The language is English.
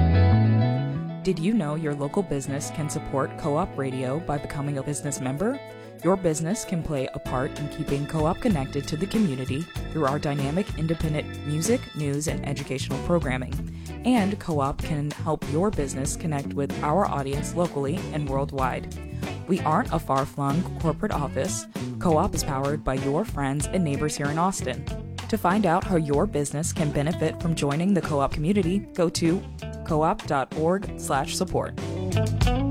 Did you know your local business can support Co-op Radio by becoming a business member? Your business can play a part in keeping Co-op connected to the community through our dynamic independent music, news, and educational programming. And Co-op can help your business connect with our audience locally and worldwide. We aren't a far-flung corporate office. Co-op is powered by your friends and neighbors here in Austin. To find out how your business can benefit from joining the Co-op community, go to coop.org/support.